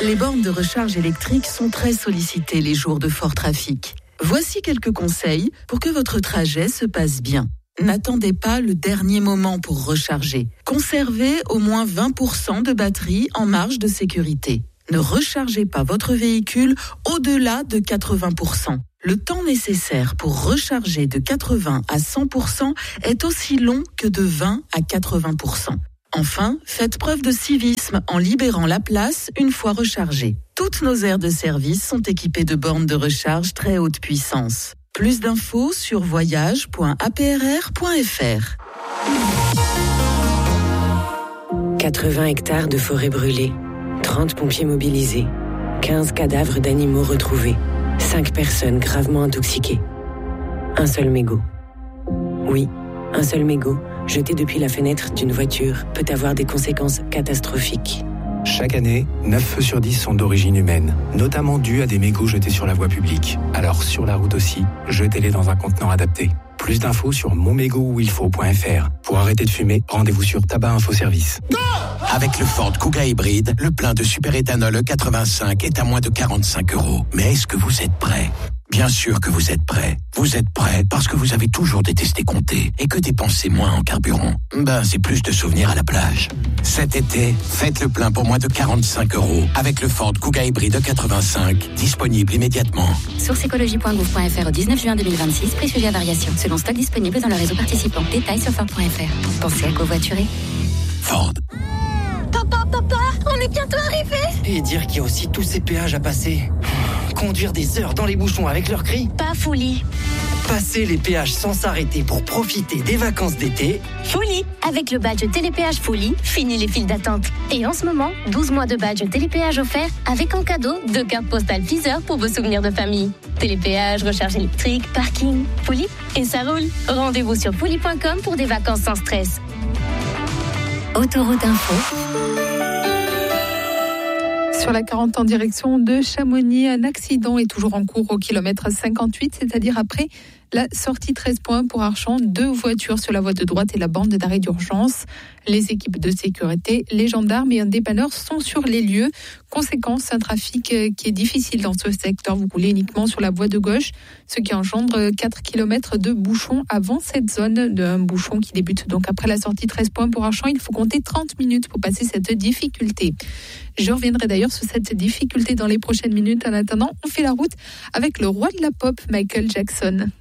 Les bornes de recharge électrique sont très sollicitées les jours de fort trafic. Voici quelques conseils pour que votre trajet se passe bien. N'attendez pas le dernier moment pour recharger. Conservez au moins 20% de batterie en marge de sécurité. Ne rechargez pas votre véhicule au-delà de 80%. Le temps nécessaire pour recharger de 80 à 100% est aussi long que de 20 à 80%. Enfin, faites preuve de civisme en libérant la place une fois rechargée. Toutes nos aires de service sont équipées de bornes de recharge très haute puissance. Plus d'infos sur voyage.aprr.fr. 80 hectares de forêt brûlée, 30 pompiers mobilisés, 15 cadavres d'animaux retrouvés, 5 personnes gravement intoxiquées. Un seul mégot. Oui, un seul mégot, jeté depuis la fenêtre d'une voiture, peut avoir des conséquences catastrophiques. Chaque année, 9 feux sur 10 sont d'origine humaine, notamment dus à des mégots jetés sur la voie publique. Alors sur la route aussi, jetez-les dans un contenant adapté. Plus d'infos sur monmégotuilfaut.fr. Pour arrêter de fumer, rendez-vous sur Tabac Info Service. Avec le Ford Kuga hybride, le plein de superéthanol E85 est à moins de 45 €. Mais est-ce que vous êtes prêts ? Bien sûr que vous êtes prêts. Vous êtes prêts parce que vous avez toujours détesté compter et que dépenser moins en carburant, c'est plus de souvenirs à la plage. Cet été, faites le plein pour moins de 45 € avec le Ford Kuga hybride E85, disponible immédiatement. Source écologie.gouv.fr au 19 juin 2026, prix sujet à variation, selon stock disponible dans le réseau participant. Détails sur Ford.fr. Pensez à covoiturer. Ford. Papa, on est bientôt arrivé. Et dire qu'il y a aussi tous ces péages à passer. Conduire des heures dans les bouchons avec leurs cris. Pas folie. Passer les péages sans s'arrêter pour profiter des vacances d'été. Folie. Avec le badge Télépéage Folie, fini les files d'attente. Et en ce moment, 12 mois de badge Télépéage offert avec en cadeau 2 cartes postales Deezer pour vos souvenirs de famille. Télépéage, recharge électrique, parking, Folie. Et ça roule. Rendez-vous sur folie.com pour des vacances sans stress. Autoroute Info. Sur la 40 en direction de Chamonix, un accident est toujours en cours au kilomètre 58, c'est-à-dire après la sortie 13 points pour Archamps. 2 voitures sur la voie de droite et la bande d'arrêt d'urgence. Les équipes de sécurité, les gendarmes et un dépanneur sont sur les lieux. Conséquence, un trafic qui est difficile dans ce secteur. Vous roulez uniquement sur la voie de gauche, ce qui engendre 4 km de bouchons avant cette zone. Un bouchon qui débute donc après la sortie 13 points pour Archamps. Il faut compter 30 minutes pour passer cette difficulté. Je reviendrai d'ailleurs sur cette difficulté dans les prochaines minutes. En attendant, on fait la route avec le roi de la pop, Michael Jackson.